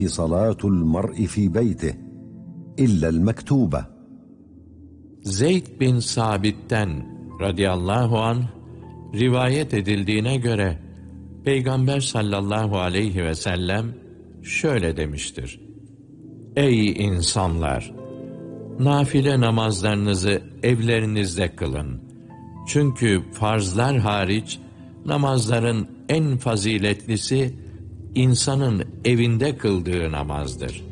صلاة المرء في بيته إلا المكتوبة. Zeyd bin Sabit'ten radıyallahu anh rivayet edildiğine göre Peygamber sallallahu aleyhi ve sellem şöyle demiştir: Ey insanlar! Nafile namazlarınızı evlerinizde kılın. Çünkü farzlar hariç namazların en faziletlisi insanın evinde kıldığı namazdır.